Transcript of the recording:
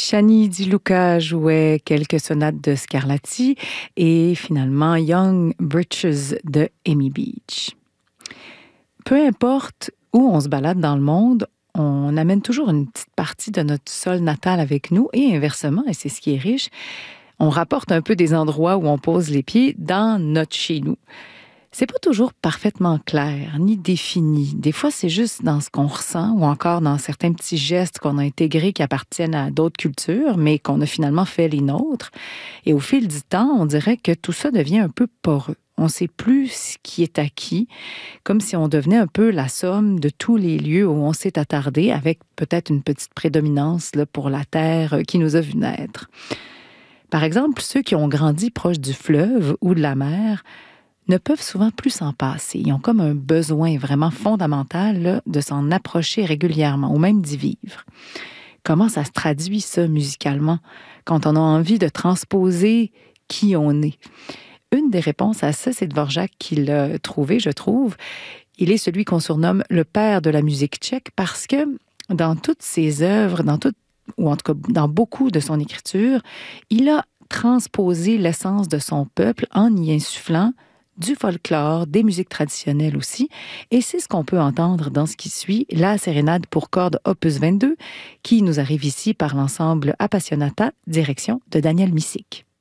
Shani Di Luca jouait quelques sonates de Scarlatti et finalement Young Britches de Amy Beach. Peu importe où on se balade dans le monde, on amène toujours une petite partie de notre sol natal avec nous et inversement, et c'est ce qui est riche, on rapporte un peu des endroits où on pose les pieds dans notre chez nous. C'est pas toujours parfaitement clair, ni défini. Des fois, c'est juste dans ce qu'on ressent ou encore dans certains petits gestes qu'on a intégrés qui appartiennent à d'autres cultures, mais qu'on a finalement fait les nôtres. Et au fil du temps, on dirait que tout ça devient un peu poreux. On ne sait plus ce qui est acquis, comme si on devenait un peu la somme de tous les lieux où on s'est attardé, avec peut-être une petite prédominance là, pour la terre qui nous a vu naître. Par exemple, ceux qui ont grandi proche du fleuve ou de la mer ne peuvent souvent plus s'en passer. Ils ont comme un besoin vraiment fondamental là, de s'en approcher régulièrement ou même d'y vivre. Comment ça se traduit, ça, musicalement, quand on a envie de transposer qui on est? Une des réponses à ça, c'est Dvorak qui l'a trouvé, je trouve. Il est celui qu'on surnomme le père de la musique tchèque parce que dans toutes ses œuvres, ou en tout cas dans beaucoup de son écriture, il a transposé l'essence de son peuple en y insufflant du folklore, des musiques traditionnelles aussi. Et c'est ce qu'on peut entendre dans ce qui suit, la sérénade pour cordes opus 22, qui nous arrive ici par l'ensemble Appassionata, direction de Daniel Misick.